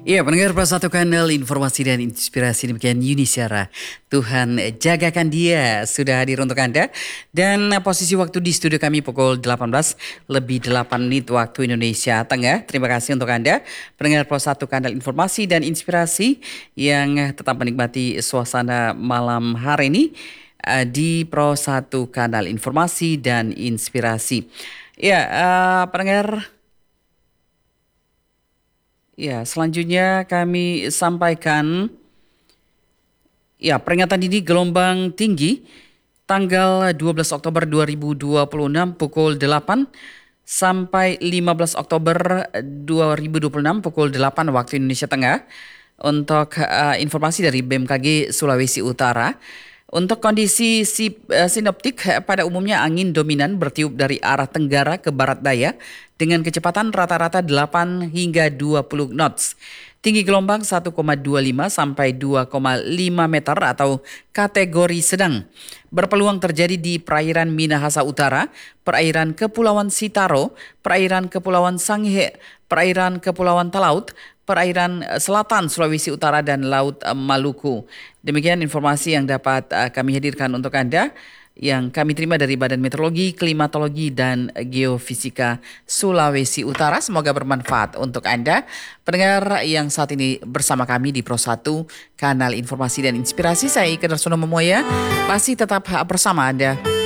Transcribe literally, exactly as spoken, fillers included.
Iya, pendengar Pro satu Kanal Informasi dan Inspirasi demikian Yuni Syara. Tuhan jagakan dia sudah hadir untuk Anda. Dan posisi waktu di studio kami pukul delapan belas lebih delapan menit waktu Indonesia Tengah. Terima kasih untuk Anda pendengar Pro satu Kanal Informasi dan Inspirasi yang tetap menikmati suasana malam hari ini uh, di Pro satu Kanal Informasi dan Inspirasi. Ya, uh, pendengar. Ya, selanjutnya kami sampaikan ya peringatan dini gelombang tinggi tanggal dua belas Oktober dua ribu dua puluh enam pukul delapan sampai lima belas Oktober dua ribu dua puluh enam pukul delapan waktu Indonesia Tengah. Untuk uh, informasi dari B M K G Sulawesi Utara, untuk kondisi si, uh, sinoptik pada umumnya angin dominan bertiup dari arah tenggara ke barat daya dengan kecepatan rata-rata delapan hingga dua puluh knots. Tinggi gelombang satu koma dua lima sampai dua koma lima meter atau kategori sedang. Berpeluang terjadi di perairan Minahasa Utara, perairan Kepulauan Sitaro, perairan Kepulauan Sangihe, perairan Kepulauan Talaut, perairan selatan Sulawesi Utara dan Laut Maluku. Demikian informasi yang dapat kami hadirkan untuk Anda yang kami terima dari Badan Meteorologi, Klimatologi, dan Geofisika Sulawesi Utara. Semoga bermanfaat untuk Anda, pendengar yang saat ini bersama kami di Pro satu, Kanal Informasi dan Inspirasi. Saya Ika Darsono Memoya, masih tetap bersama Anda